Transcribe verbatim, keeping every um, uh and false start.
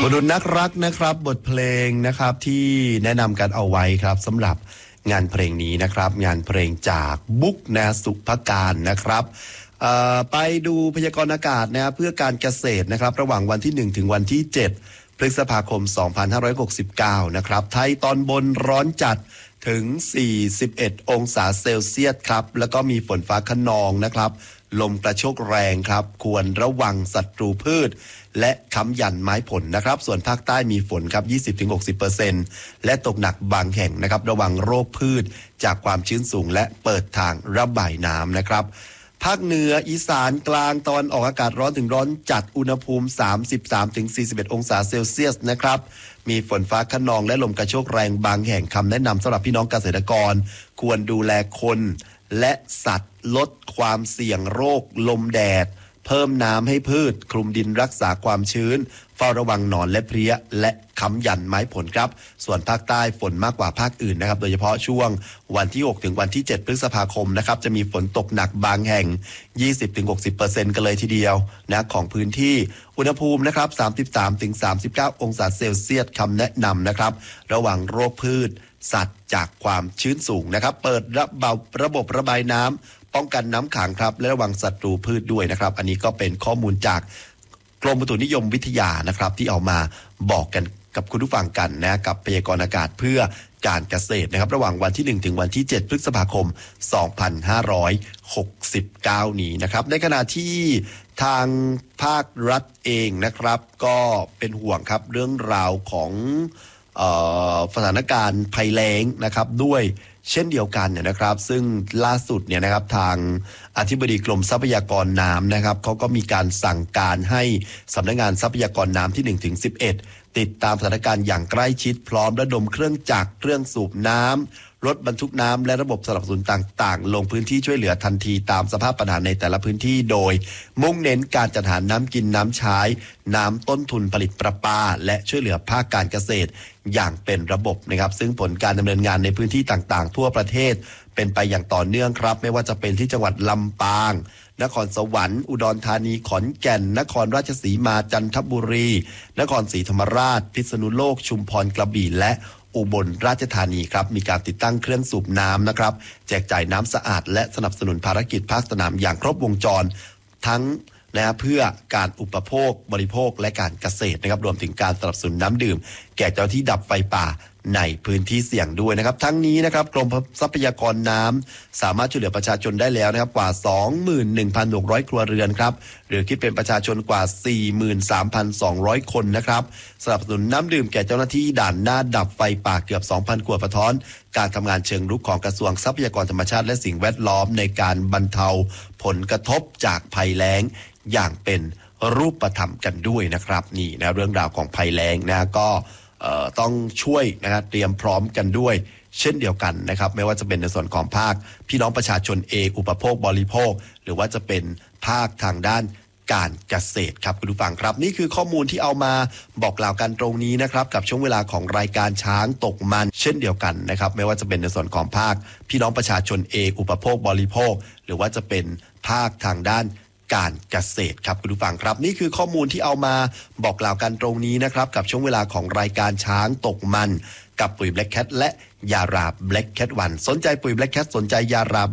บุรุษนักรักนะครับบทเพลงนะครับที่แนะนำกันเอาไว้ครับสำหรับงานเพลงนี้นะครับงานเพลงจากบุ๊กนาสุภการนะครับไปดูพยากรณ์อากาศนะเพื่อการเกษตรนะครับระหว่างวันที่หนึ่งถึงวันที่เจ็ดพฤษภาคมสองพันห้าร้อยหกสิบเก้านะครับไทยตอนบนร้อนจัดถึงสี่สิบเอ็ดองศาเซลเซียสครับแล้วก็มีฝนฟ้าคะนองนะครับลมกระโชกแรงครับควรระวังศัตรูพืชและค้ำยันไม้ผลนะครับส่วนภาคใต้มีฝนครับ ยี่สิบถึงหกสิบเปอร์เซ็นต์ และตกหนักบางแห่งนะครับระวังโรคพืชจากความชื้นสูงและเปิดทางระบายน้ำนะครับภาคเหนืออีสานกลางตอนออกอากาศร้อนถึงร้อนจัดอุณหภูมิ สามสิบสามถึงสี่สิบเอ็ดองศาเซลเซียสนะครับมีฝนฟ้าคะนองและลมกระโชกแรงบางแห่งคำแนะนำสำหรับพี่น้องเกษตรกรควรดูแลคนและสัตว์ลดความเสี่ยงโรคลมแดดเพิ่มน้ำให้พืชคลุมดินรักษาความชื้นเฝ้าระวังหนอนและเพลี้ยและค้ำยันไม้ผลครับส่วนภาคใต้ฝนมากกว่าภาคอื่นนะครับโดยเฉพาะช่วงวันที่หกถึงวันที่เจ็ดพฤษภาคมนะครับจะมีฝนตกหนักบางแห่ง ยี่สิบถึงหกสิบเปอร์เซ็นต์ กันเลยทีเดียวนะของพื้นที่อุณหภูมินะครับสามสิบสามถึงสามสิบเก้าองศาเซลเซียสคำแนะนำนะครับระวังโรคพืชสัตว์จากความชื้นสูงนะครับเปิดระบบระบบระบายน้ำป้องกันน้ำขังครับและระวังศัตรูพืชด้วยนะครับอันนี้ก็เป็นข้อมูลจากกรมอุตุนิยมวิทยานะครับที่เอามาบอกกันกับคุณผู้ฟังกันนะกับพยากรณ์อากาศเพื่อการเกษตรนะครับระหว่างวันที่หนึ่งถึงวันที่เจ็ดพฤษภาคมสองพันห้าร้อยหกสิบเก้านี้นะครับในขณะที่ทางภาครัฐเองนะครับก็เป็นห่วงครับเรื่องราวของเอ่อสถานการณ์ภัยแล้งนะครับด้วยเช่นเดียวกันเนี่ยนะครับซึ่งล่าสุดเนี่ยนะครับทางอธิบดีกรมทรัพยากรน้ำนะครับเขาก็มีการสั่งการให้สำนักงานทรัพยากรน้ำที่หนึ่งถึงสิบเอ็ดติดตามสถานการณ์อย่างใกล้ชิดพร้อมระดมเครื่องจักรเครื่องสูบน้ำรถบรรทุกน้ำและระบบสนับสนุนต่างๆลงพื้นที่ช่วยเหลือทันทีตามสภาพปัญหาในแต่ละพื้นที่โดยมุ่งเน้นการจัดหาน้ำกินน้ำใช้น้ำต้นทุนผลิตประปาและช่วยเหลือภาคการเกษตรอย่างเป็นระบบนะครับซึ่งผลการดำเนินงานในพื้นที่ต่างๆทั่วประเทศเป็นไปอย่างต่อเนื่องครับไม่ว่าจะเป็นที่จังหวัดลำปางนครสวรรค์อุดรธานีขอนแก่นนครราชสีมาจันทบุรีนครศรีธรรมราชพิษณุโลกชุมพรกระบี่และอุบลราชธานีครับมีการติดตั้งเครื่องสูบน้ำนะครับแจกจ่ายน้ำสะอาดและสนับสนุนภารกิจภาคสนามอย่างครบวงจรทั้งนะเพื่อการอุปโภคบริโภคและการเกษตรนะครับรวมถึงการสนับสนุนน้ำดื่มแก่เจ้าที่ดับไฟป่าในพื้นที่เสี่ยงด้วยนะครับทั้งนี้นะครับกรมทรัพยากรน้ำสามารถช่วยเหลือประชาชนได้แล้วนะครับกว่า สองหมื่นหนึ่งพันหกร้อย ครัวเรือนครับหรือคิดเป็นประชาชนกว่า สี่หมื่นสามพันสองร้อย คนนะครับสนับสนุนน้ำดื่มแก่เจ้าหน้าที่ด่านหน้าดับไฟป่าเกือบ สองพัน ขวดสะท้อนการทำงานเชิงรุกของกระทรวงทรัพยากรธรรมชาติและสิ่งแวดล้อมในการบรรเทาผลกระทบจากภัยแล้งอย่างเป็นรูปธรรมกันด้วยนะครับนี่นะเรื่องราวของภัยแล้งนะก็ต้องช่วยนะครับเตรียมพร้อมกันด้วยเช่นเดียวกันนะครับไม่ว่าจะเป็นในส่วนของภาคพี่น้องประชาชนเองอุปโภคบริโภคหรือว่าจะเป็นภาคทางด้านการเกษตรครับคุณผู้ฟังครับนี่คือข้อมูลที่เอามาบอกกล่าวกันตรงนี้นะครับกับช่วงเวลาของรายการช้างตกมันเช่นเดียวกันนะครับไม่ว่าจะเป็นในส่วนของภาคพี่น้องประชาชนเองอุปโภคบริโภคหรือว่าจะเป็นภาคทางด้านการเกษตรครับคุณผู้ฟังครับนี่คือข้อมูลที่เอามาบอกกล่าวกันตรงนี้นะครับกับช่วงเวลาของรายการช้างตกมันกับปุ๋ย Black Cat และยารา Black Cat วันสนใจปุ๋ย Black Cat สนใจยารา